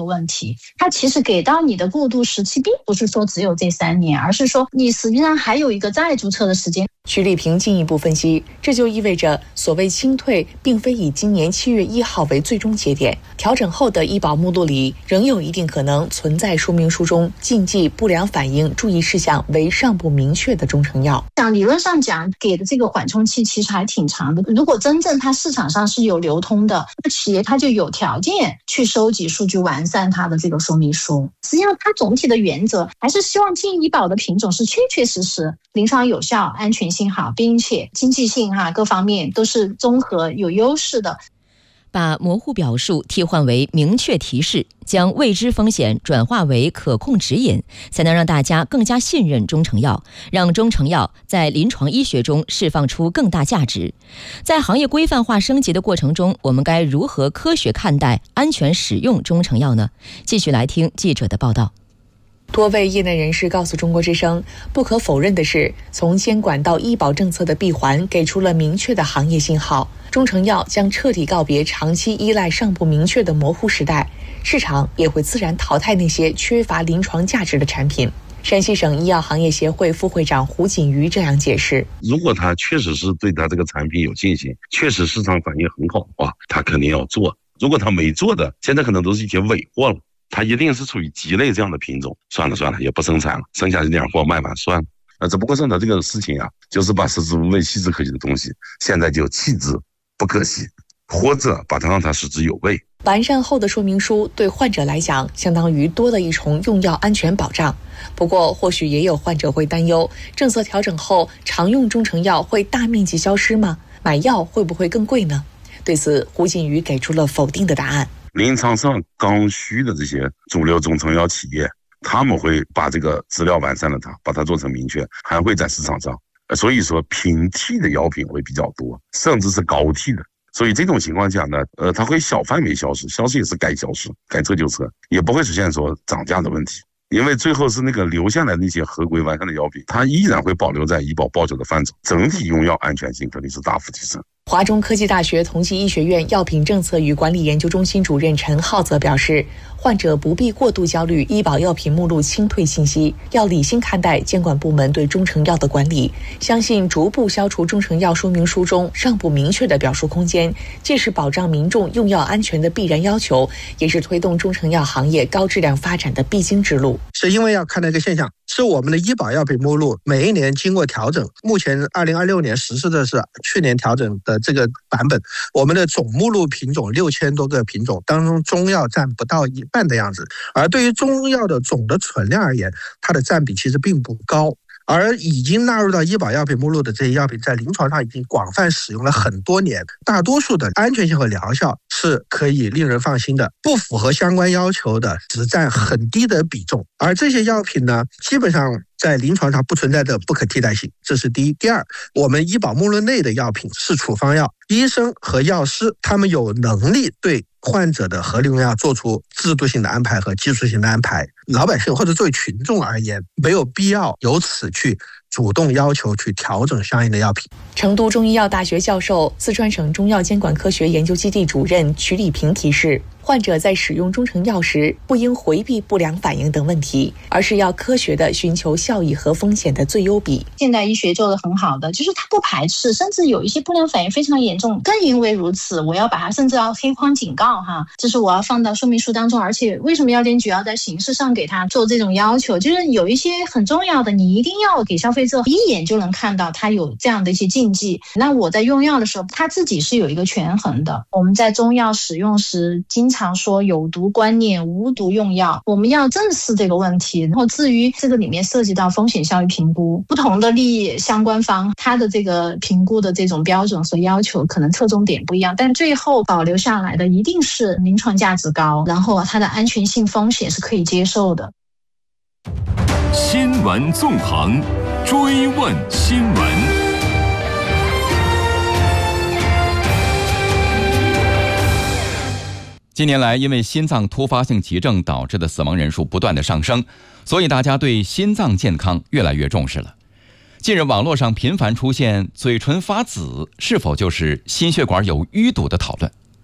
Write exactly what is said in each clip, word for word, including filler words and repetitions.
问题。它其实给到你的过渡时期并不是说只有这三年，而是说你实际上还有一个再注册的时间。 徐丽萍进一步分析，这就意味着所谓清退并非以今年七月一号为最终节点，调整后的医保目录里仍有一定可能存在说明书中禁忌、不良反应、注意事项为尚不明确的中成药。 像理论上讲，给的这个缓冲期其实还挺长的。如果真正它市场上是有流通的，那企业它就有条件去收集数据，完善它的这个说明书。实际上，它总体的原则还是希望进医保的品种是确确实实临床有效、安全性好，并且经济性哈各方面都是综合有优势的。 把模糊表述替换为明确提示，将未知风险转化为可控指引，才能让大家更加信任中成药，让中成药在临床医学中释放出更大价值。在行业规范化升级的过程中，我们该如何科学看待、安全使用中成药呢？继续来听记者的报道。 多位业内人士告诉中国之声，不可否认的是，从监管到医保政策的闭环给出了明确的行业信号，中成药将彻底告别长期依赖尚不明确的模糊时代，市场也会自然淘汰那些缺乏临床价值的产品。山西省医药行业协会副会长胡锦瑜这样解释： 如果他确实是对他这个产品有信心，确实市场反应很好的话，他肯定要做。如果他没做的，现在可能都是一些尾货了，它一定是处于鸡肋这样的品种，算了算了，也不生产了，剩下这点货卖完算了。呃，只不过现在这个事情啊，就是把食之无味弃之可惜的东西，现在就弃之不可惜，或者把它让它食之有味。 完善后的说明书对患者来讲，相当于多了一重用药安全保障。不过，或许也有患者会担忧，政策调整后，常用中成药会大面积消失吗？买药会不会更贵呢？对此，胡锦瑜给出了否定的答案。 临床上刚需的这些主流中成药企业，他们会把这个资料完善了它，把它做成明确，还会在市场上。所以说平替的药品会比较多，甚至是高替的。所以这种情况下呢，呃，它会小范围消失，消失也是该消失，该撤就撤，也不会出现说涨价的问题。因为最后是那个留下来的那些合规完善的药品，它依然会保留在医保报销的范畴，整体用药安全性肯定是大幅提升。 华中科技大学同济医学院药品政策与管理研究中心主任陈浩则表示，患者不必过度焦虑医保药品目录清退信息，要理性看待监管部门对中成药的管理，相信逐步消除中成药说明书中尚不明确的表述空间，既是保障民众用药安全的必然要求，也是推动中成药行业高质量发展的必经之路。 是因为要看到一个现象，是我们的医保药品目录每一年经过调整，目前二零二六年实施的是去年调整的这个版本，我们的总目录品种六千多个品种当中，中药占不到一半的样子，而对于中药的总的存量而言，它的占比其实并不高。而已经纳入到医保药品目录的这些药品，在临床上已经广泛使用了很多年，大多数的安全性和疗效是可以令人放心的，不符合相关要求的只占很低的比重。而这些药品呢，基本上在临床上不存在的不可替代性，这是第一。第二，我们医保目录内的药品是处方药，医生和药师他们有能力对患者的合理用药做出制度性的安排和技术性的安排，老百姓或者作为群众而言，没有必要由此去主动要求去调整相应的药品。 成都中医药大学教授、四川省中药监管科学研究基地主任曲礼平提示，患者在使用中成药时，不应回避不良反应等问题，而是要科学地寻求效益和风险的最优比。 现代医学做得很好的，就是它不排斥，甚至有一些不良反应非常严重，更因为如此，我要把它甚至要黑框警告哈，这是我要放到说明书当中。而且为什么药监局要在形式上给他做这种要求，就是有一些很重要的，你一定要给消费者一眼就能看到它有这样的一些禁忌。那我在用药的时候，他自己是有一个权衡的。我们在中药使用时经常说有毒观念、无毒用药，我们要正视这个问题。然后至于这个里面涉及到风险效益评估，不同的利益相关方他的这个评估的这种标准和要求可能侧重点不一样，但最后保留下来的一定是临床价值高，然后它的安全性风险是可以接受的。 新闻纵横，追问新闻。近年来，因为心脏突发性急症导致的死亡人数不断的上升，所以大家对心脏健康越来越重视了。近日，网络上频繁出现嘴唇发紫是否就是心血管有淤堵的讨论。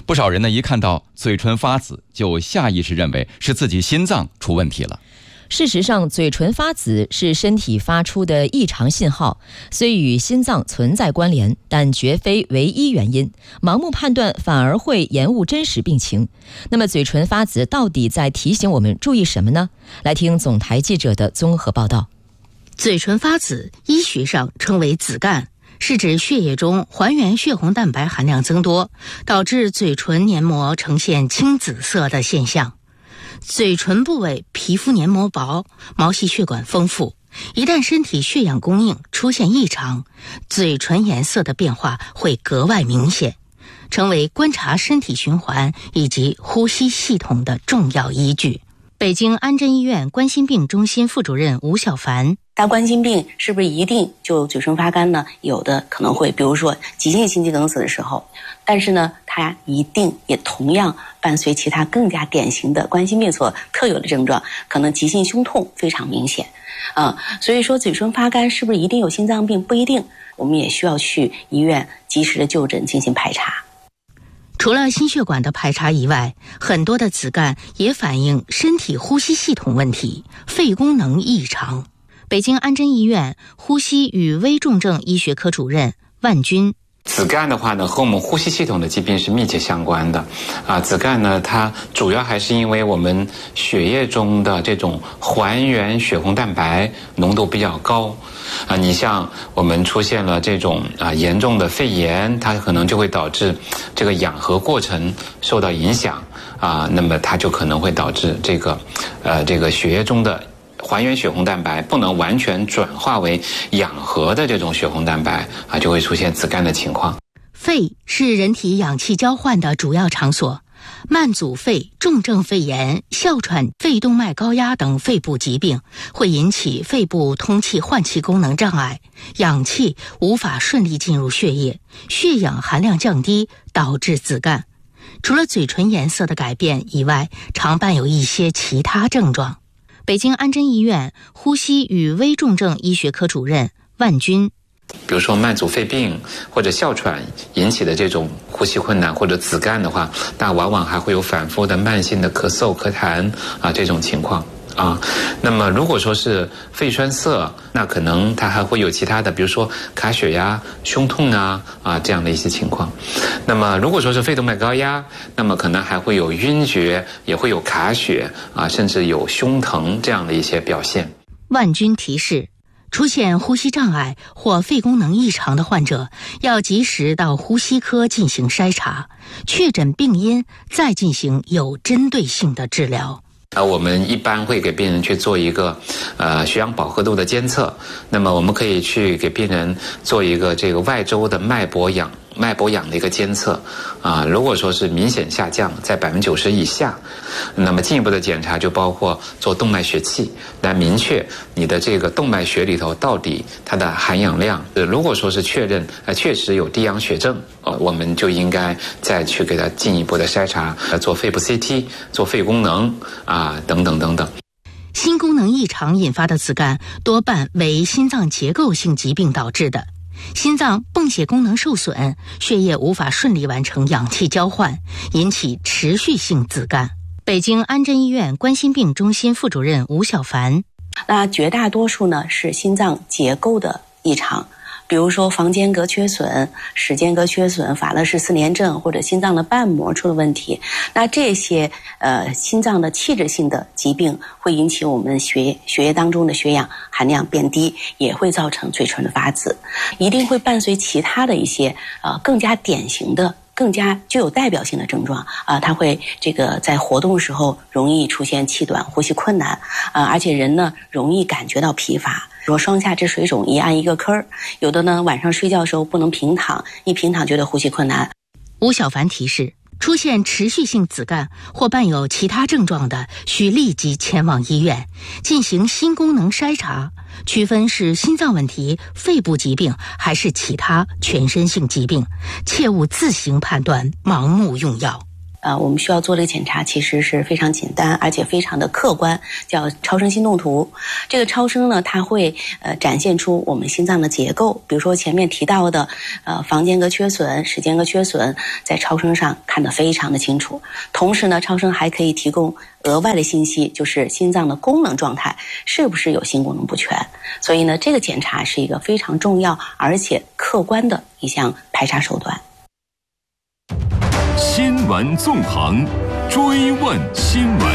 不少人呢一看到嘴唇发紫，就下意识认为是自己心脏出问题了。 事实上，嘴唇发紫是身体发出的异常信号，虽与心脏存在关联，但绝非唯一原因。盲目判断反而会延误真实病情。那么，嘴唇发紫到底在提醒我们注意什么呢？来听总台记者的综合报道。 嘴唇发紫，医学上称为紫疳，是指血液中还原血红蛋白含量增多，导致嘴唇黏膜呈现青紫色的现象。嘴唇部位皮肤黏膜薄，毛细血管丰富，一旦身体血氧供应出现异常，嘴唇颜色的变化会格外明显，成为观察身体循环以及呼吸系统的重要依据。北京安贞医院冠心病中心副主任吴小凡， 大冠心病是不是一定就嘴唇发干呢？有的可能会，比如说急性心肌梗死的时候，但是呢，它一定也同样伴随其他更加典型的冠心病所特有的症状，可能急性胸痛非常明显，啊、嗯，所以说嘴唇发干是不是一定有心脏病？不一定，我们也需要去医院及时的就诊进行排查。 除了心血管的排查以外，很多的紫疳也反映身体呼吸系统问题，肺功能异常。北京安贞医院呼吸与危重症医学科主任万军， 紫疳的话呢，和我们呼吸系统的疾病是密切相关的。啊，紫疳呢，它主要还是因为我们血液中的这种还原血红蛋白浓度比较高。啊，你像我们出现了这种啊严重的肺炎，它可能就会导致这个氧合过程受到影响啊，那么它就可能会导致这个呃这个血液中的还原血红蛋白不能完全转化为氧合的这种血红蛋白啊，就会出现紫疳的情况。 肺是人体氧气交换的主要场所，慢阻肺、重症肺炎、哮喘、肺动脉高压等肺部疾病会引起肺部通气换气功能障碍，氧气无法顺利进入血液，血氧含量降低，导致紫疳。除了嘴唇颜色的改变以外，常伴有一些其他症状。北京安贞医院呼吸与危重症医学科主任万军， 比如说慢阻肺病或者哮喘引起的这种呼吸困难或者紫疳的话，那往往还会有反复的慢性的咳嗽咳痰啊这种情况啊。那么如果说是肺栓塞，那可能它还会有其他的，比如说卡血压、胸痛啊啊这样的一些情况。那么如果说是肺动脉高压，那么可能还会有晕厥，也会有卡血啊，甚至有胸疼这样的一些表现。 万军提示，出现呼吸障碍或肺功能异常的患者，要及时到呼吸科进行筛查，确诊病因，再进行有针对性的治疗。 呃，我们一般会给病人去做一个呃血氧饱和度的监测，那么我们可以去给病人做一个这个外周的脉搏氧脉搏氧的一个监测啊，如果说是明显下降在百分之九十以下，那么进一步的检查就包括做动脉血气，来明确你的这个动脉血里头到底它的含氧量。如果说是确认呃确实有低氧血症，呃，我们就应该再去给它进一步的筛查，呃，做肺部 C T， 做肺功能啊等等等等。 心功能异常引发的紫疳多半为心脏结构性疾病导致的。心脏泵血功能受损，血液无法顺利完成氧气交换，引起持续性紫疳。北京安贞医院冠心病中心副主任吴小凡， 那绝大多数呢是心脏结构的异常，比如说房间隔缺损、室间隔缺损、法勒氏四联症或者心脏的瓣膜出了问题。那这些呃心脏的器质性的疾病会引起我们血血液当中的血氧含量变低，也会造成嘴唇的发紫，一定会伴随其他的一些呃更加典型的、更加具有代表性的症状啊、呃，它会这个在活动时候容易出现气短、呼吸困难啊、呃，而且人呢容易感觉到疲乏。说双下肢水肿一按一个坑儿，有的呢晚上睡觉的时候不能平躺，一平躺觉得呼吸困难。 吴小凡提示，出现持续性紫疳或伴有其他症状的，需立即前往医院进行心功能筛查，区分是心脏问题、肺部疾病还是其他全身性疾病，切勿自行判断、盲目用药。 呃，我们需要做的检查其实是非常简单，而且非常的客观，叫超声心动图。这个超声呢，它会呃展现出我们心脏的结构，比如说前面提到的呃房间隔缺损、室间隔缺损，在超声上看得非常的清楚。同时呢，超声还可以提供额外的信息，就是心脏的功能状态是不是有心功能不全。所以呢，这个检查是一个非常重要而且客观的一项排查手段。 新闻纵横，追问新闻。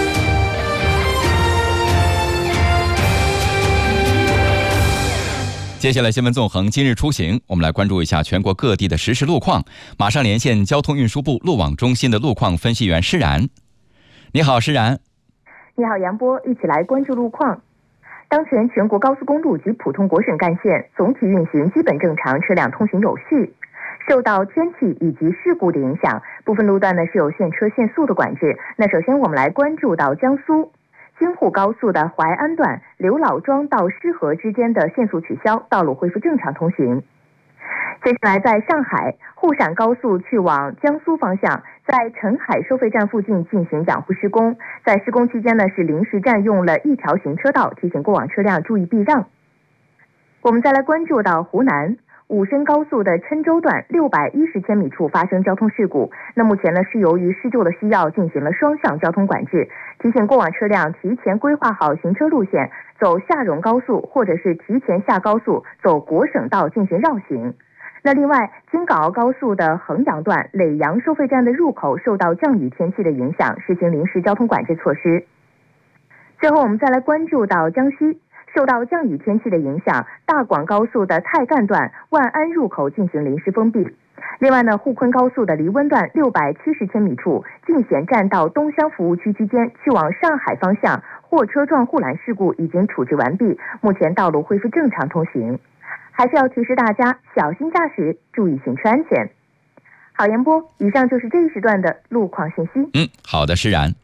接下来新闻纵横今日出行，我们来关注一下全国各地的实时路况。马上连线交通运输部路网中心的路况分析员施然。你好，施然。 你好，杨波，一起来关注路况。当前全国高速公路及普通国省干线总体运行基本正常，车辆通行有序。受到天气以及事故的影响，部分路段呢是有限车限速的管制。那首先我们来关注到江苏京沪高速的淮安段刘老庄到施河之间的限速取消，道路恢复正常通行。接下来在上海沪陕高速去往江苏方向，在澄海收费站附近进行养护施工，在施工期间呢是临时占用了一条行车道，提醒过往车辆注意避让。我们再来关注到湖南武深高速的郴州段六百一十千米处发生交通事故，那目前呢是由于施救的需要进行了双向交通管制，提醒过往车辆提前规划好行车路线，走下荣高速或者是提前下高速走国省道进行绕行。那另外，京港澳高速的衡阳段耒阳收费站的入口受到降雨天气的影响，实行临时交通管制措施。最后我们再来关注到江西受到降雨天气的影响，大广高速的太干段万安入口进行临时封闭。另外呢，沪昆高速的黎温段六百七十千米处进贤站到东乡服务区之间去往上海方向货车撞护栏事故已经处置完毕，目前道路恢复正常通行。还是要提示大家小心驾驶，注意行车安全。好，严波，以上就是这一时段的路况信息。 嗯，好的，施然。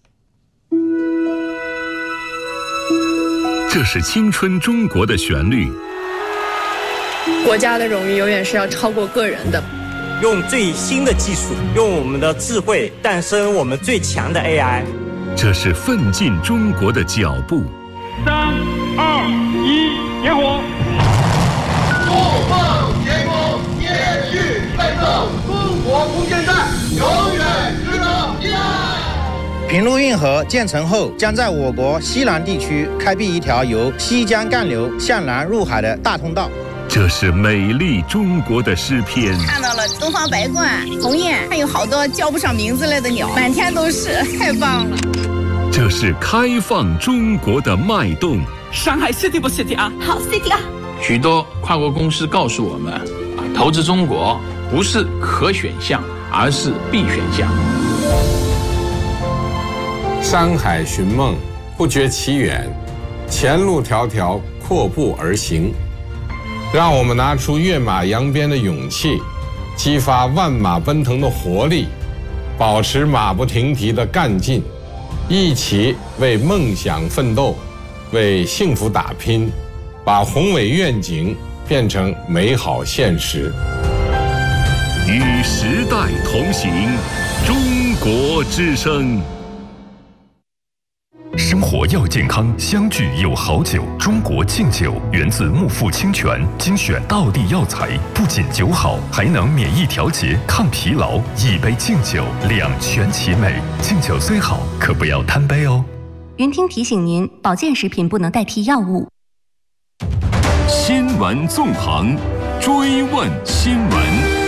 这是青春中国的旋律。 国家的荣誉永远是要超过个人的。 用最新的技术，用我们的智慧诞生我们最强的 A I。 这是奋进中国的脚步。 三二一，点火！ 不放天空，延续奋斗，中国空间站永远值得依赖。 平陆运河建成后，将在我国西南地区开辟一条由西江干流向南入海的大通道。 这是美丽中国的诗篇。 看到了东方白鹳、鸿雁，还有好多叫不上名字来的鸟，满天都是，太棒了。 这是开放中国的脉动。 上海 city 不 city 啊？ 好 city 啊！ 许多跨国公司告诉我们，啊，投资中国不是可选项，而是必选项。 山海寻梦，不觉其远，前路迢迢，阔步而行。让我们拿出跃马扬鞭的勇气，激发万马奔腾的活力，保持马不停蹄的干劲，一起为梦想奋斗，为幸福打拼，把宏伟愿景变成美好现实。 与时代同行，中国之声。生活要健康，相聚有好酒。中国敬酒源自木富清泉，精选道地药材，不仅酒好，还能免疫调节、抗疲劳。一杯敬酒，两全其美。敬酒虽好，可不要贪杯哦。 云听提醒您，保健食品不能代替药物。 新闻纵横，追问新闻。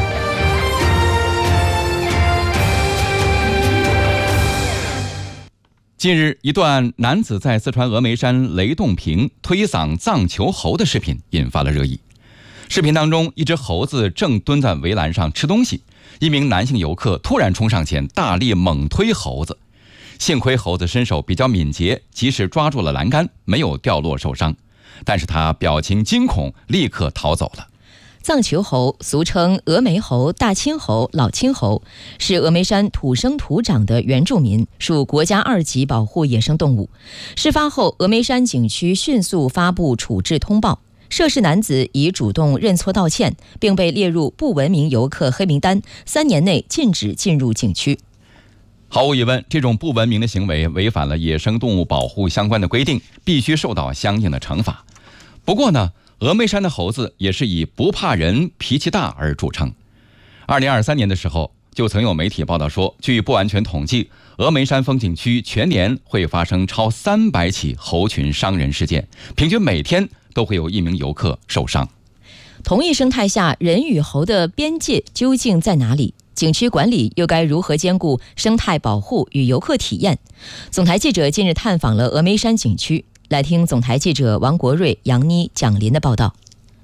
近日，一段男子在四川峨眉山雷洞坪推搡藏球猴的视频引发了热议。视频当中，一只猴子正蹲在围栏上吃东西，一名男性游客突然冲上前，大力猛推猴子。幸亏猴子身手比较敏捷，及时抓住了栏杆，没有掉落受伤。但是他表情惊恐，立刻逃走了。 藏球猴俗称峨眉猴、大青猴、老青猴，是峨眉山土生土长的原住民，属国家二级保护野生动物。事发后，峨眉山景区迅速发布处置通报。 涉事男子已主动认错道歉，并被列入不文明游客黑名单，三年内禁止进入景区。 毫无疑问，这种不文明的行为违反了野生动物保护相关的规定，必须受到相应的惩罚。不过呢，峨眉山的猴子也是以不怕人、脾气大而著称。二零二三年的时候，就曾有媒体报道说，据不完全统计，峨眉山风景区全年会发生超三百起猴群伤人事件，平均每天都会有一名游客受伤。 同一生态下，人与猴的边界究竟在哪里？景区管理又该如何兼顾生态保护与游客体验？总台记者近日探访了峨眉山景区，来听总台记者王国瑞、杨妮、蒋林的报道。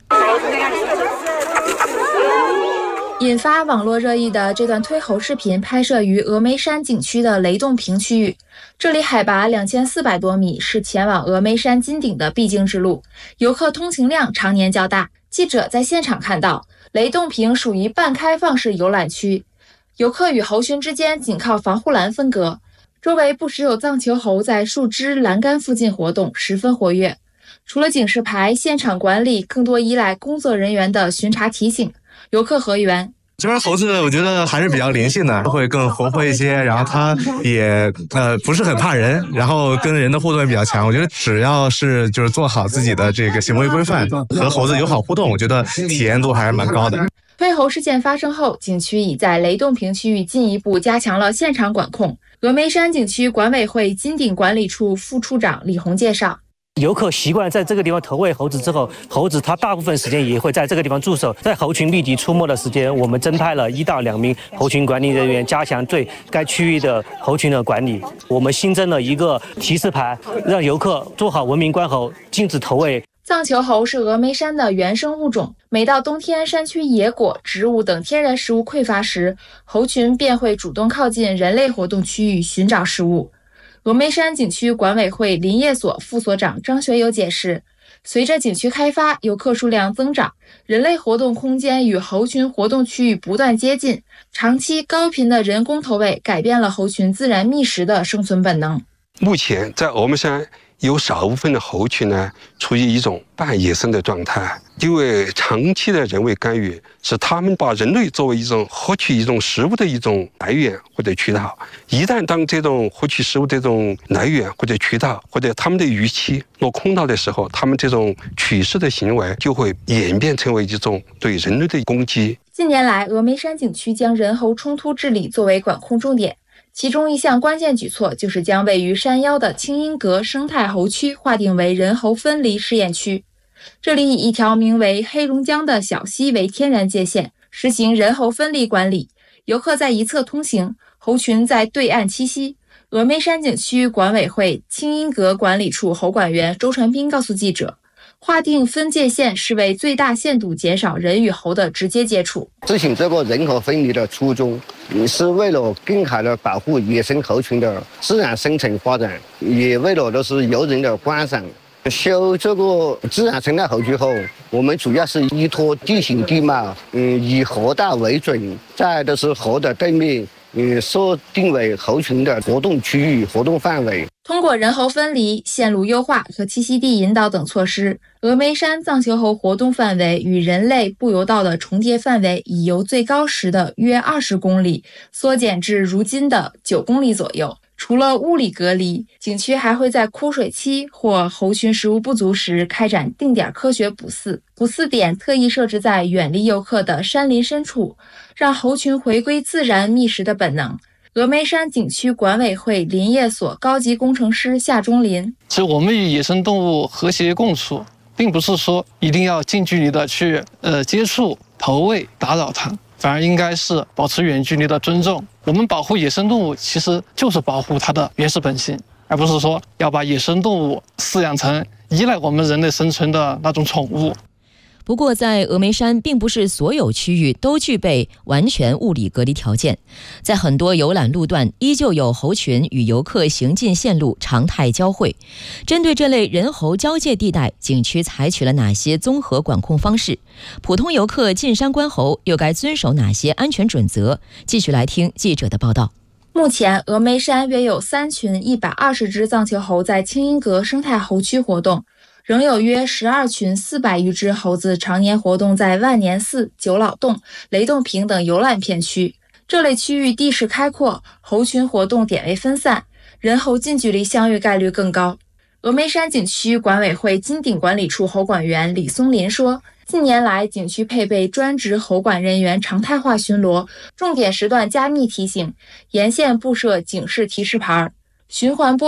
引发网络热议的这段推猴视频拍摄于峨眉山景区的雷洞坪区域，这里海拔两千四百多米，是前往峨眉山金顶的必经之路，游客通行量常年较大。记者在现场看到，雷洞坪属于半开放式游览区，游客与猴群之间仅靠防护栏分隔，周围不时有藏球猴在树枝、栏杆附近活动，十分活跃。除了警示牌，现场管理更多依赖工作人员的巡查提醒。游客何源， 这边猴子我觉得还是比较灵性的，会更活泼一些，然后它也呃不是很怕人，然后跟人的互动也比较强。我觉得只要是就是做好自己的这个行为规范，和猴子友好互动，我觉得体验度还是蛮高的。 推猴事件发生后，景区已在雷洞坪区域进一步加强了现场管控。峨眉山景区管委会金顶管理处副处长李红介绍， 游客习惯在这个地方投喂猴子之后，猴子它大部分时间也会在这个地方驻守。在猴群密集出没的时间，我们增派了一到两名猴群管理人员，加强对该区域的猴群的管理。我们新增了一个提示牌，让游客做好文明观猴，禁止投喂。 藏球猴是峨眉山的原生物种，每到冬天山区野果、植物等天然食物匮乏时，猴群便会主动靠近人类活动区域寻找食物。峨眉山景区管委会林业所副所长张学友解释，随着景区开发，游客数量增长，人类活动空间与猴群活动区域不断接近，长期高频的人工投喂改变了猴群自然觅食的生存本能。 目前在峨眉山有少部分的猴群呢，处于一种半野生的状态，因为长期的人为干预，使他们把人类作为一种获取一种食物的一种来源或者渠道。一旦当这种获取食物的这种来源或者渠道或者他们的预期落空到的时候，他们这种取食的行为就会演变成为一种对人类的攻击。 近年来，峨眉山景区将人猴冲突治理作为管控重点。其中一项关键举措就是将位于山腰的青音阁生态猴区划定为人猴分离试验区。这里以一条名为黑龙江的小溪为天然界限，实行人猴分离管理，游客在一侧通行，猴群在对岸栖息。峨眉山景区管委会青音阁管理处猴管员周传斌告诉记者，划定分界线是为最大限度减少人与猴的直接接触。 执行这个人猴分离的初衷，是为了更好的保护野生猴群的自然生存发展，也为了都是游人的观赏。修这个自然生态猴区后，我们主要是依托地形地貌，嗯，以河道为准，再都是河的对面，嗯，设定为猴群的活动区域、活动范围。 通过人猴分离、线路优化和栖息地引导等措施，峨眉山藏球猴活动范围与人类步游道的重叠范围已由最高时的约二十公里缩减至如今的九公里左右。除了物理隔离，景区还会在枯水期或猴群食物不足时开展定点科学捕饲。捕饲点特意设置在远离游客的山林深处，让猴群回归自然觅食的本能。峨眉山景区管委会林业所高级工程师夏忠林， 其实我们与野生动物和谐共处，并不是说一定要近距离的去呃接触、投喂、打扰它，反而应该是保持远距离的尊重。我们保护野生动物，其实就是保护它的原始本性，而不是说要把野生动物饲养成依赖我们人类生存的那种宠物。 不过，在峨眉山，并不是所有区域都具备完全物理隔离条件，在很多游览路段，依旧有猴群与游客行进线路常态交汇。针对这类人猴交界地带，景区采取了哪些综合管控方式？普通游客进山观猴又该遵守哪些安全准则？继续来听记者的报道。 目前，峨眉山约有三群一百二十只藏球猴在青音阁生态猴区活动。 仍有约十二群四百余只猴子常年活动在万年寺、九老洞、雷洞坪等游览片区。这类区域地势开阔，猴群活动点位分散，人猴近距离相遇概率更高。峨眉山景区管委会金鼎管理处猴管员李松林说，近年来景区配备专职猴管人员常态化巡逻，重点时段加密提醒，沿线布设警示提示牌，循环播